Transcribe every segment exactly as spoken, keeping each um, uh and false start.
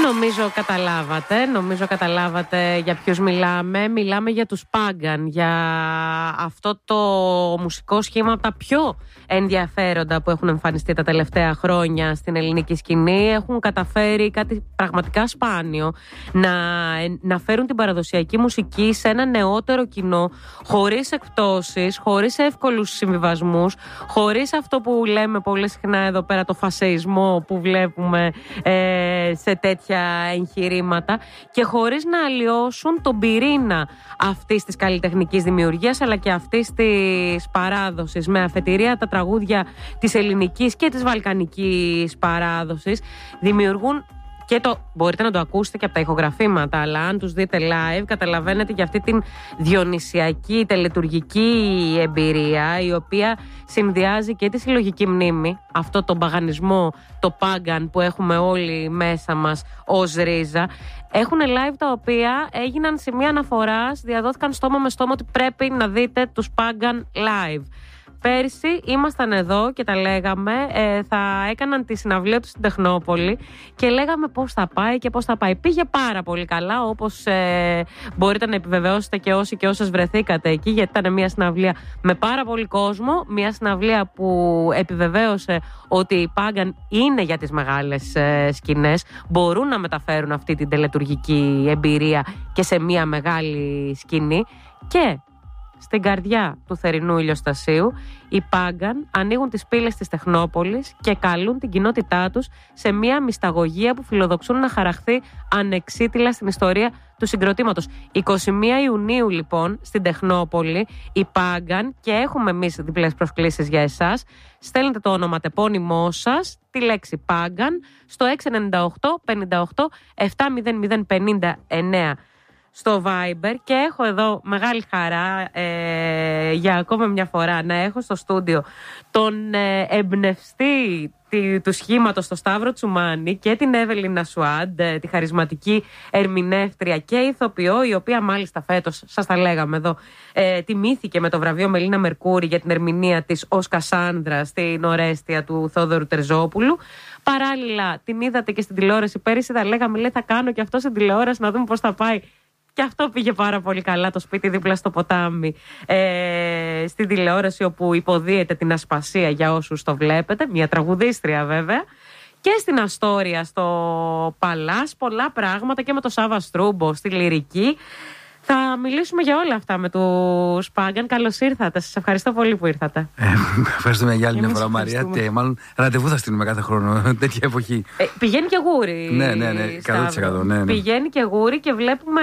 Νομίζω καταλάβατε, νομίζω καταλάβατε για ποιους μιλάμε. Μιλάμε για τους Pagan, για αυτό το μουσικό σχήμα από τα πιο ενδιαφέροντα που έχουν εμφανιστεί τα τελευταία χρόνια στην ελληνική σκηνή. Έχουν καταφέρει κάτι πραγματικά σπάνιο, να, να φέρουν την παραδοσιακή μουσική σε ένα νεότερο κοινό, χωρίς εκπτώσεις, χωρίς εύκολους συμβιβασμούς, χωρίς αυτό που λέμε πολύ συχνά εδώ πέρα, το φασεϊσμό που βλέπουμε ε, σε τέτοια εγχειρήματα, και χωρίς να αλλοιώσουν τον πυρήνα αυτής της καλλιτεχνικής δημιουργίας αλλά και αυτής της παράδοσης, με αφετηρία τα τραγούδια της ελληνικής και της βαλκανικής παράδοσης. Δημιουργούν, και το μπορείτε να το ακούσετε και από τα ηχογραφήματα, αλλά αν τους δείτε live καταλαβαίνετε για αυτή την διονυσιακή τελετουργική εμπειρία, η οποία συνδυάζει και τη συλλογική μνήμη, αυτό τον παγανισμό, το Pagan που έχουμε όλοι μέσα μας ως ρίζα. Έχουν live τα οποία έγιναν σημεία αναφοράς, διαδόθηκαν στόμα με στόμα ότι πρέπει να δείτε τους Pagan live. Πέρσι ήμασταν εδώ και τα λέγαμε, ε, θα έκαναν τη συναυλία του στην Τεχνόπολη και λέγαμε πώς θα πάει και πώς θα πάει. Πήγε πάρα πολύ καλά, όπως ε, μπορείτε να επιβεβαιώσετε και όσοι και όσες βρεθήκατε εκεί, γιατί ήταν μια συναυλία με πάρα πολύ κόσμο, μια συναυλία που επιβεβαίωσε ότι οι Pagan είναι για τις μεγάλες ε, σκηνές, μπορούν να μεταφέρουν αυτή την τελετουργική εμπειρία και σε μια μεγάλη σκηνή. Και στην καρδιά του θερινού ηλιοστασίου, οι Pagan ανοίγουν τις πύλες της Τεχνόπολης και καλούν την κοινότητά τους σε μια μυσταγωγία που φιλοδοξούν να χαραχθεί ανεξίτηλα στην ιστορία του συγκροτήματος. εικοστή πρώτη Ιουνίου λοιπόν στην Τεχνόπολη οι Pagan, και έχουμε εμείς διπλές προσκλήσεις για εσάς. Στέλνετε το ονοματεπώνυμό σας, τη λέξη Pagan, στο έξι εννιά οκτώ πενήντα οκτώ επτά μηδέν μηδέν πενήντα εννέα στο Viber, και έχω εδώ μεγάλη χαρά ε, για ακόμα μια φορά να έχω στο στούντιο τον ε, εμπνευστή τη, του σχήματος, στο Σταύρο Τσουμάνη, και την Εύελινα Σουάντ, ε, τη χαρισματική ερμηνεύτρια και ηθοποιό, η οποία μάλιστα φέτος, σας τα λέγαμε εδώ, ε, τιμήθηκε με το βραβείο Μελίνα Μερκούρη για την ερμηνεία της ως Κασάνδρα στην Ορέστια του Θόδωρου Τερζόπουλου. Παράλληλα την είδατε και στην τηλεόραση πέρυσι, τα λέγαμε, λέει θα κάνω και αυτό στην τηλεόραση να δούμε πώς θα πάει. Και αυτό πήγε πάρα πολύ καλά, το σπίτι δίπλα στο ποτάμι, ε, στην τηλεόραση, όπου υποδίεται την Ασπασία για όσους το βλέπετε, μια τραγουδίστρια βέβαια. Και στην Αστόρια, στο Παλάς, πολλά πράγματα, και με το Σάβα Στρούμπο στη λυρική. Θα μιλήσουμε για όλα αυτά με τους Pagan. Καλώς ήρθατε. Σας ευχαριστώ πολύ που ήρθατε. Ε, ευχαριστούμε για άλλη μια φορά, Μαρία. Και μάλλον ραντεβού θα στείλουμε κάθε χρόνο τέτοια εποχή. Ε, πηγαίνει και γούρι. Ναι, ναι, ναι. εκατό τοις εκατό, ναι, ναι. Πηγαίνει και γούρι, και βλέπουμε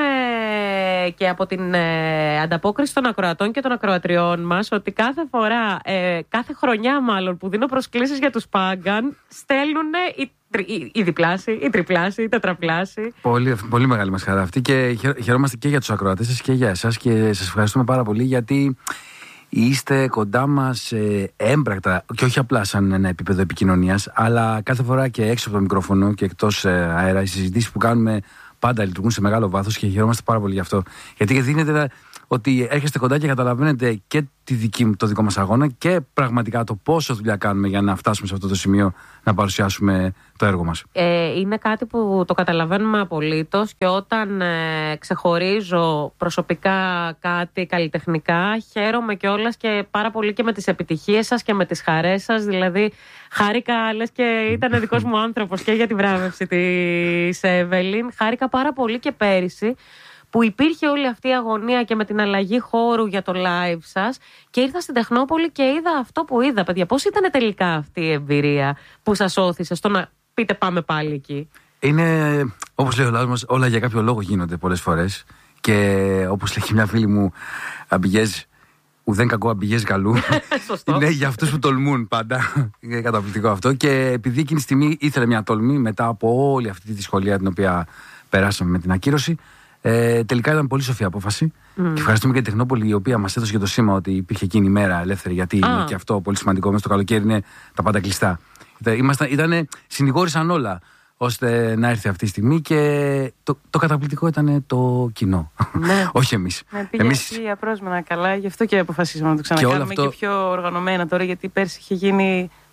και από την ε, ανταπόκριση των ακροατών και των ακροατριών μας ότι κάθε φορά, ε, κάθε χρονιά μάλλον, που δίνω προσκλήσεις για τους Pagan, στέλνουν οι η διπλάση, η τριπλάση, η τετραπλάση. Πολύ, πολύ μεγάλη μας χαρά αυτή, και χαιρόμαστε και για τους ακροατές σας και για εσάς, και σας ευχαριστούμε πάρα πολύ, γιατί είστε κοντά μας ε, έμπρακτα, και όχι απλά σαν ένα επίπεδο επικοινωνίας, αλλά κάθε φορά και έξω από το μικρόφωνο και εκτός ε, αέρα. Οι συζητήσεις που κάνουμε πάντα λειτουργούν σε μεγάλο βάθος, και χαιρόμαστε πάρα πολύ γι' αυτό. Γιατί δίνετε ότι έρχεστε κοντά και καταλαβαίνετε και τη δική, το δικό μας αγώνα, και πραγματικά το πόσο δουλειά κάνουμε για να φτάσουμε σε αυτό το σημείο να παρουσιάσουμε το έργο μας. Ε, είναι κάτι που το καταλαβαίνουμε απολύτως, και όταν ε, ξεχωρίζω προσωπικά κάτι καλλιτεχνικά, χαίρομαι κιόλας και πάρα πολύ και με τις επιτυχίες σας και με τις χαρές σας. Δηλαδή, χάρηκα, λες και ήταν δικός μου άνθρωπος, και για τη βράβευση της Εύελιν. Χάρηκα πάρα πολύ και πέρυσι, που υπήρχε όλη αυτή η αγωνία και με την αλλαγή χώρου για το live σας, και ήρθα στην Τεχνόπολη και είδα αυτό που είδα, παιδιά. Πώς ήταν τελικά αυτή η εμπειρία που σας όθησε στο να πείτε πάμε πάλι εκεί? Είναι, όπως λέει ο λαός μας, όλα για κάποιο λόγο γίνονται πολλές φορές, και όπως λέει μια φίλη μου, αμπηγέζ, ουδέν κακό αμπηγέζ καλού. Είναι για αυτούς που τολμούν πάντα. Είναι καταπληκτικό αυτό, και επειδή εκείνη τη στιγμή ήθελε μια τολμή μετά από όλη αυτή τη δυσκολία την οποία περάσαμε με την ακύρωση. Ε, τελικά ήταν πολύ σοφή απόφαση. Mm. Και ευχαριστούμε και την Τεχνόπολη, η οποία μας έδωσε και το σήμα ότι υπήρχε εκείνη η μέρα ελεύθερη. Γιατί ah. είναι και αυτό πολύ σημαντικό. Μέσα στο καλοκαίρι είναι τα πάντα κλειστά. Ήμασταν, ήτανε, συνηγόρησαν όλα ώστε να έρθει αυτή η στιγμή, και το, το καταπληκτικό ήταν το κοινό. Ναι. Όχι εμείς. Ναι, πήγε εμείς... αυτή απρόσμενα καλά, γι' αυτό και αποφασίσαμε να το ξανακάνουμε και, αυτό... και πιο οργανωμένα τώρα, γιατί πέρσι είχε γίνει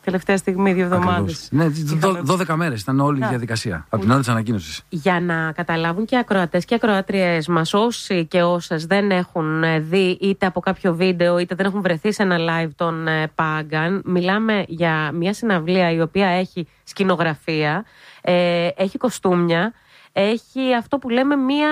τελευταία στιγμή, δύο εβδομάδες. Ναι, δώδεκα μέρες ήταν όλη η διαδικασία. Από την ώρα της ανακοίνωσης. Για να καταλάβουν και οι ακροατές και οι ακροάτριές μας, όσοι και όσες δεν έχουν δει είτε από κάποιο βίντεο είτε δεν έχουν βρεθεί σε ένα live των Pagan, μιλάμε για μια συναυλία η οποία έχει σκηνογραφία, ε, έχει κοστούμια, έχει αυτό που λέμε μια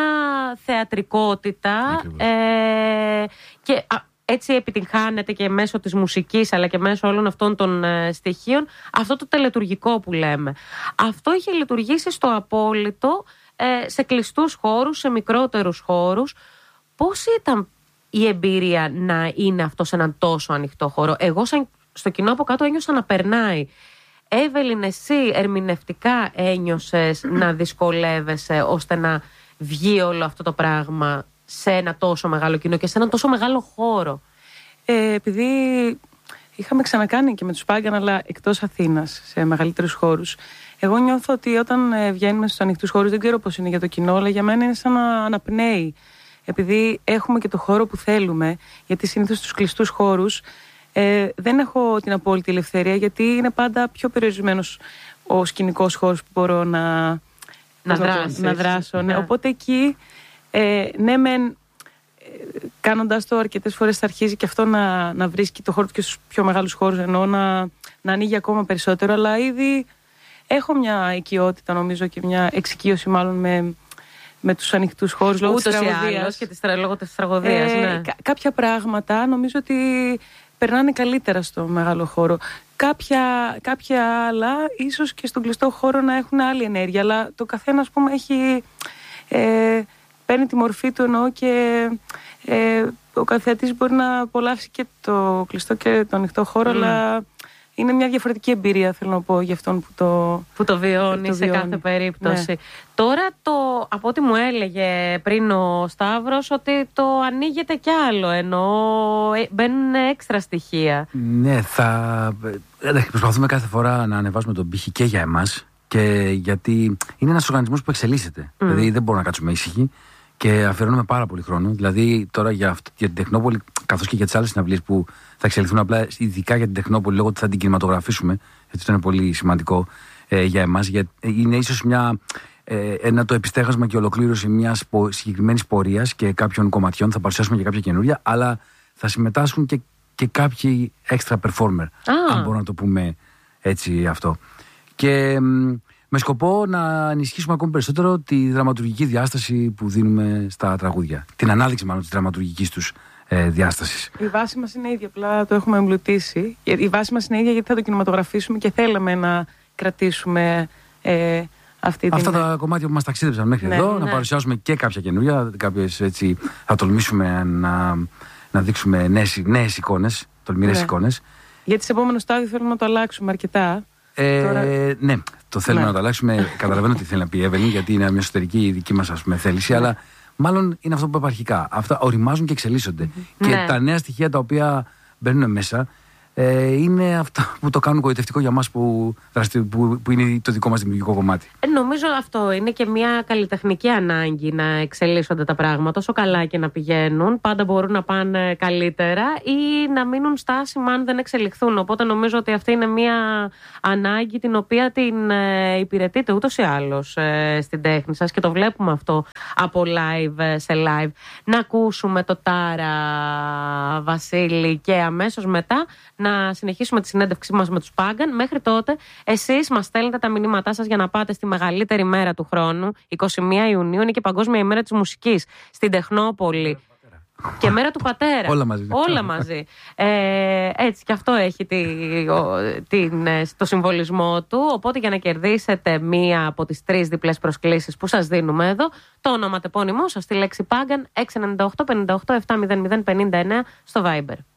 θεατρικότητα ε, και α, έτσι επιτυγχάνεται και μέσω της μουσικής αλλά και μέσω όλων αυτών των ε, στοιχείων αυτό το τελετουργικό που λέμε. Αυτό είχε λειτουργήσει στο απόλυτο ε, σε κλειστούς χώρους, σε μικρότερους χώρους. Πώς ήταν η εμπειρία να είναι αυτό σε έναν τόσο ανοιχτό χώρο? Εγώ σαν, στο κοινό από κάτω ένιωσα να περνάει. Εύελιν, εσύ ερμηνευτικά ένιωσες να δυσκολεύεσαι ώστε να βγει όλο αυτό το πράγμα σε ένα τόσο μεγάλο κοινό και σε έναν τόσο μεγάλο χώρο? Ε, επειδή είχαμε ξανακάνει και με τους Pagan, αλλά εκτός Αθήνας, σε μεγαλύτερους χώρους, εγώ νιώθω ότι όταν ε, βγαίνουμε στους ανοιχτούς χώρους, δεν ξέρω πώς είναι για το κοινό, αλλά για μένα είναι σαν να αναπνέει. Επειδή έχουμε και το χώρο που θέλουμε, γιατί συνήθως στους κλειστούς χώρους ε, δεν έχω την απόλυτη ελευθερία, γιατί είναι πάντα πιο περιορισμένος ο σκηνικός χώρος που μπορώ να, να, να, να δράσω. Ναι. Οπότε εκεί, ε, ναι μεν, κάνοντας το αρκετές φορές θα αρχίζει και αυτό να, να βρίσκει το χώρο του και στους πιο μεγάλους χώρους, εννοώ να, να ανοίγει ακόμα περισσότερο, αλλά ήδη έχω μια οικειότητα νομίζω και μια εξοικείωση μάλλον με, με τους ανοιχτούς χώρους λόγω ούτως της τραγωδίας. Και της, λόγω της τραγωδίας, ε, ναι. κα, κάποια πράγματα νομίζω ότι περνάνε καλύτερα στο μεγάλο χώρο. Κάποια, κάποια άλλα ίσως και στον κλειστό χώρο να έχουν άλλη ενέργεια, αλλά το καθένα ας πούμε έχει... Ε, παίρνει τη μορφή του, εννοώ, και ε, ο καθεατής μπορεί να απολαύσει και το κλειστό και το ανοιχτό χώρο, mm. αλλά είναι μια διαφορετική εμπειρία, θέλω να πω, για αυτόν που το, που το βιώνει το σε βιώνει. κάθε περίπτωση. Ναι. Τώρα, το, από ό,τι μου έλεγε πριν ο Σταύρος, ότι το ανοίγεται κι άλλο, ενώ μπαίνουν έξτρα στοιχεία. Ναι, θα προσπαθούμε κάθε φορά να ανεβάσουμε τον πύχη και για εμάς, και γιατί είναι ένας οργανισμός που εξελίσσεται. Mm. Δηλαδή δεν μπορούμε να κάτσουμε ήσυχοι και αφιερώνουμε πάρα πολύ χρόνο. Δηλαδή τώρα για, αυτή, για την Τεχνόπολη, καθώς και για τις άλλες συναυλίες που θα εξελιχθούν, απλά ειδικά για την Τεχνόπολη, λόγω ότι θα την κινηματογραφήσουμε, γιατί αυτό είναι πολύ σημαντικό ε, για εμάς. Για, είναι ίσως μια, ε, ένα το επιστέγασμα και ολοκλήρωση μιας συγκεκριμένης πορείας και κάποιων κομματιών. Θα παρουσιάσουμε και κάποια καινούρια, αλλά θα συμμετάσχουν και, και κάποιοι extra performer, ah. αν μπορούμε να το πούμε έτσι αυτό. Και με σκοπό να ενισχύσουμε ακόμη περισσότερο τη δραματουργική διάσταση που δίνουμε στα τραγούδια. Την ανάδειξη μάλλον της δραματουργικής τους ε, διάστασης. Η βάση μας είναι ίδια, απλά το έχουμε εμπλουτίσει. Η βάση μας είναι ίδια γιατί θα το κινηματογραφήσουμε και θέλαμε να κρατήσουμε ε, αυτή την... Αυτά τα κομμάτια που μας ταξίδεψαν μέχρι ναι, εδώ, ναι. να παρουσιάσουμε και κάποια καινούρια, κάποιες έτσι θα τολμήσουμε να, να δείξουμε νέες, νέες εικόνες, τολμηρές ναι. εικόνες. Γιατί σε επόμενο στάδιο θέλουμε να το αλλάξουμε αρκετά. Ε, Τώρα... Ναι, το θέλουμε ναι. να το αλλάξουμε. Καταλαβαίνω τι θέλει να πει η Εύελιν, γιατί είναι μια εσωτερική δική μας ας πούμε, θέληση, ναι. αλλά μάλλον είναι αυτό που είπα αρχικά. Αυτά οριμάζουν και εξελίσσονται. Mm-hmm. Και ναι. τα νέα στοιχεία τα οποία μπαίνουν μέσα ε, είναι αυτά που το κάνουν γοητευτικό για μας που, που, που είναι το δικό μας δημιουργικό κομμάτι. Ε, νομίζω αυτό είναι και μια καλλιτεχνική ανάγκη να εξελίσσονται τα πράγματα. Όσο καλά και να πηγαίνουν, πάντα μπορούν να πάνε καλύτερα ή να μείνουν στάσιμα αν δεν εξελιχθούν. Οπότε νομίζω ότι αυτή είναι μια ανάγκη την οποία την ε, υπηρετείτε ούτως ή άλλως ε, στην τέχνη σας και το βλέπουμε αυτό από live σε live. Να ακούσουμε το Τάρα Βασίλη και αμέσως μετά να συνεχίσουμε τη συνέντευξή μας με τους Pagan. Μέχρι τότε, εσείς μας στέλνετε τα μηνύματά σας για να πάτε στη μεγαλύτερη μέρα του χρόνου. εικοστή πρώτη Ιουνίου είναι και Παγκόσμια ημέρα της μουσικής στην Τεχνόπολη. Και μέρα του πατέρα. Όλα μαζί. Όλα μαζί. Ε, έτσι, και αυτό έχει τη, ο, την, το συμβολισμό του. Οπότε για να κερδίσετε μία από τις τρεις διπλές προσκλήσεις που σας δίνουμε εδώ, το όνομα τεπώνυμό σας, τη λέξη Pagan, έξι εννιά οκτώ πέντε οκτώ επτά μηδέν μηδέν πέντε εννέα στο Viber.